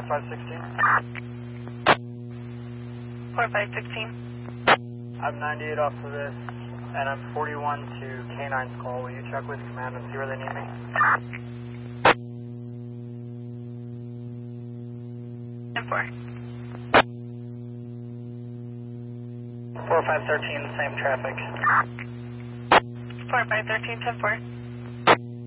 4516. I'm 98 off of this, and I'm 41 to K9's call. Will you check with command and see where they need me? 10-4. 4513, same traffic. 4513, 10-4.